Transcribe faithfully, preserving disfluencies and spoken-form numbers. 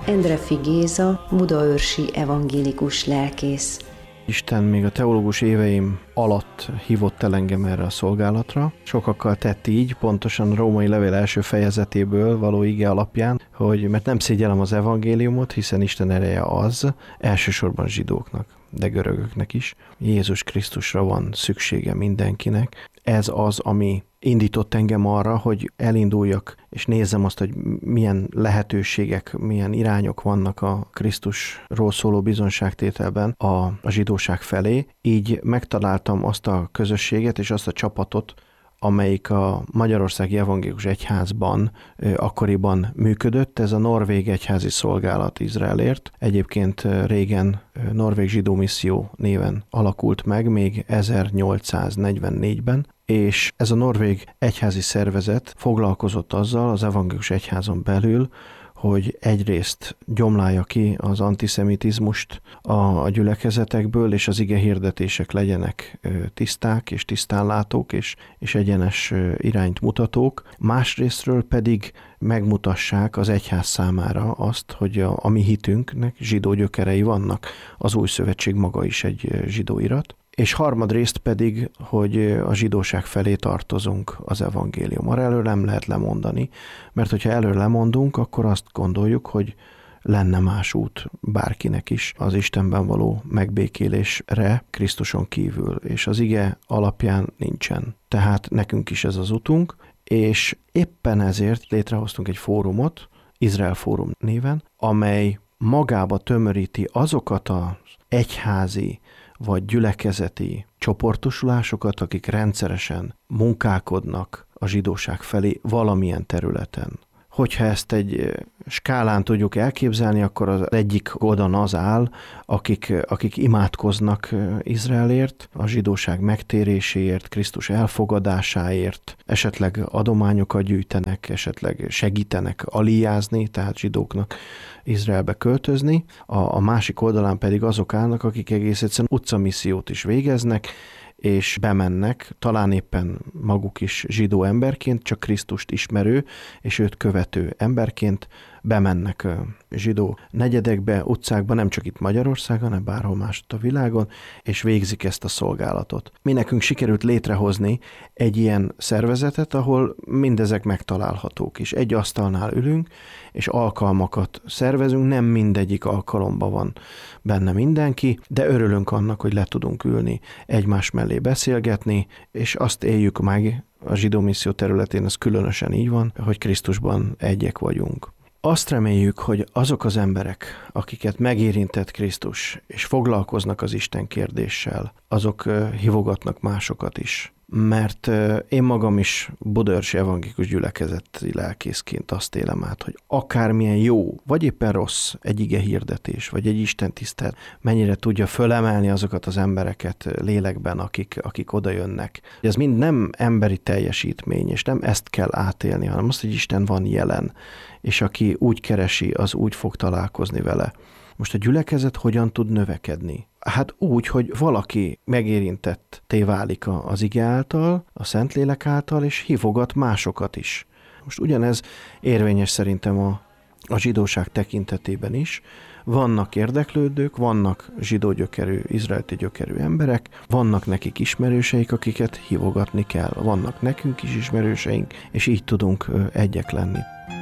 Endreffy Géza, budaörsi evangélikus lelkész. Isten még a teológus éveim alatt hívott el engem erre a szolgálatra. Sokakkal tett így, pontosan a római levél első fejezetéből való ige alapján, hogy mert nem szégyellem az evangéliumot, hiszen Isten ereje az, elsősorban zsidóknak, de görögöknek is. Jézus Krisztusra van szüksége mindenkinek. Ez az, ami indított engem arra, hogy elinduljak, és nézzem azt, hogy milyen lehetőségek, milyen irányok vannak a Krisztusról szóló bizonságtételben a, a zsidóság felé. Így megtaláltam azt a közösséget és azt a csapatot, amelyik a Magyarországi Evangélikus Egyházban ö, akkoriban működött. Ez a Norvég Egyházi Szolgálat Izraelért. Egyébként régen Norvég Zsidó Misszió néven alakult meg, még ezernyolcszáznegyvennégyben, és ez a norvég egyházi szervezet foglalkozott azzal az evangélikus egyházon belül, hogy egyrészt gyomlálja ki az antiszemitizmust a, a gyülekezetekből, és az ige hirdetések legyenek tiszták és tisztánlátók és, és egyenes irányt mutatók. Másrésztről pedig megmutassák az egyház számára azt, hogy a, a mi hitünknek zsidó gyökerei vannak. Az Új Szövetség maga is egy zsidó irat. És harmadrészt pedig, hogy a zsidóság felé tartozunk az evangéliummal. Erről nem lehet lemondani, mert hogyha erről lemondunk, akkor azt gondoljuk, hogy lenne más út bárkinek is az Istenben való megbékélésre Krisztuson kívül, és az ige alapján nincsen. Tehát nekünk is ez az utunk, és éppen ezért létrehoztunk egy fórumot, Izrael Fórum néven, amely magába tömöríti azokat az egyházi vagy gyülekezeti csoportosulásokat, akik rendszeresen munkálkodnak a zsidóság felé valamilyen területen. Hogyha ezt egy skálán tudjuk elképzelni, akkor az egyik oldalon az áll, akik, akik imádkoznak Izraelért, a zsidóság megtéréséért, Krisztus elfogadásáért, esetleg adományokat gyűjtenek, esetleg segítenek aliázni, tehát zsidóknak Izraelbe költözni. A, a másik oldalán pedig azok állnak, akik egész egyszerűen utcamissziót is végeznek, és bemennek, talán éppen maguk is zsidó emberként, csak Krisztust ismerő, és őt követő emberként bemennek zsidó negyedekbe, utcákba, nem csak itt Magyarországon, hanem bárhol másutt a világon, és végzik ezt a szolgálatot. Mi nekünk sikerült létrehozni egy ilyen szervezetet, ahol mindezek megtalálhatók is. Egy asztalnál ülünk, és alkalmakat szervezünk, nem mindegyik alkalomban van benne mindenki, de örülünk annak, hogy le tudunk ülni, egymás mellé beszélgetni, és azt éljük meg, a zsidó misszió területén ez különösen így van, hogy Krisztusban egyek vagyunk. Azt reméljük, hogy azok az emberek, akiket megérintett Krisztus, és foglalkoznak az Isten kérdéssel, azok hívogatnak másokat is. Mert én magam is budaörsi evangélikus gyülekezeti lelkészként azt élem át, hogy akármilyen jó, vagy éppen rossz egy ige hirdetés, vagy egy Isten tisztelet, mennyire tudja fölemelni azokat az embereket lélekben, akik, akik oda jönnek. Ez mind nem emberi teljesítmény, és nem ezt kell átélni, hanem azt, hogy Isten van jelen, és aki úgy keresi, az úgy fog találkozni vele. Most a gyülekezet hogyan tud növekedni? Hát úgy, hogy valaki megérintetté válik az ige által, a Szentlélek által, és hívogat másokat is. Most ugyanez érvényes szerintem a, a zsidóság tekintetében is. Vannak érdeklődők, vannak zsidó gyökerű, izraeliti gyökerű emberek, vannak nekik ismerőseik, akiket hívogatni kell. Vannak nekünk is ismerőseink, és így tudunk egyek lenni.